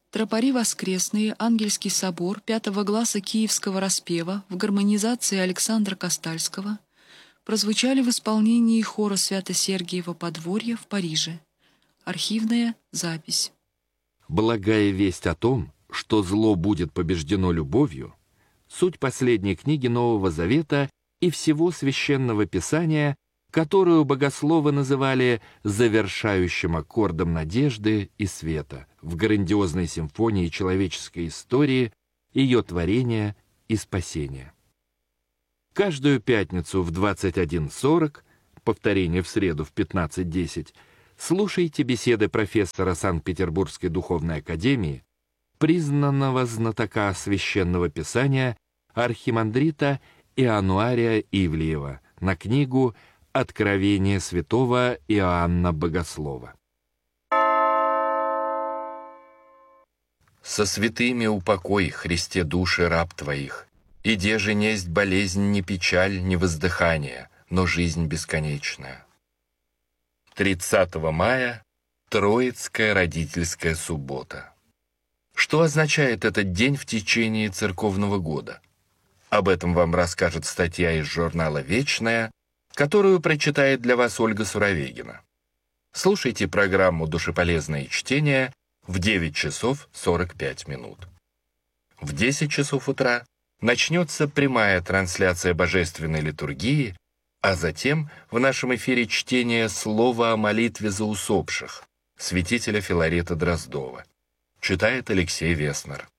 Тропари воскресные, Ангельский собор, 5-го гласа Киевского распева в гармонизации Александра Костальского прозвучали в исполнении хора Свято-Сергиева подворья в Париже. Архивная запись. Благая весть о том, что зло будет побеждено любовью, суть последней книги Нового Завета и всего Священного Писания, которую богословы называли завершающим аккордом надежды и света в грандиозной симфонии человеческой истории, ее творения и спасения. Каждую пятницу в 21:40, повторение в среду в 15:10, слушайте беседы профессора Санкт-Петербургской духовной академии, признанного знатока Священного Писания архимандрита Иануария Ивлеева на книгу «Откровение святого Иоанна Богослова». «Со святыми упокой, Христе, души раб Твоих, и деже несть болезнь, ни печаль, ни воздыхание, но жизнь бесконечная». 30 мая – Троицкая родительская суббота. Что означает этот день в течение церковного года? Об этом вам расскажет статья из журнала «Вечная», которую прочитает для вас Ольга Суровегина. Слушайте программу «Душеполезное чтение» в 9 часов 45 минут. В 10 часов утра начнется прямая трансляция божественной литургии, а затем в нашем эфире чтение слова о молитве за усопших святителя Филарета Дроздова. Читает Алексей Веснер.